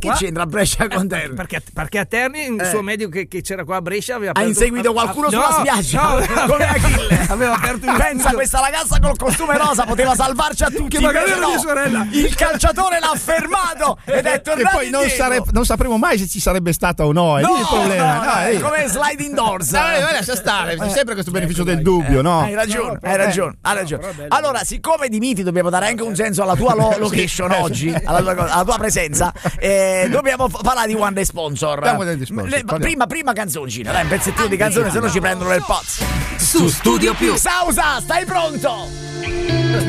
Che c'entra Brescia con Terni? Perché a Terni il suo medico che c'era qua a Brescia aveva ha inseguito qualcuno sulla spiaggia come Achille. Aveva aperto un Pensa, questa ragazza col costume rosa poteva salvarci a tutti, che magari era mia sorella. Il calciatore l'ha fermato ed è tornato. E poi non sapremo mai se ci sarebbe stata o no, è lì il problema. Come sliding doors. Lascia stare, c'è sempre questo beneficio del dubbio, no? Hai ragione. Allora, siccome di miti dobbiamo dare anche un senso alla tua location oggi, alla tua presenza, dobbiamo parlare di One Day Sponsor. Prima canzoncina, dai, un pezzettino di canzone, se no ci prendono nel pazzo. Su Studio Più. Sausa, stai pronto?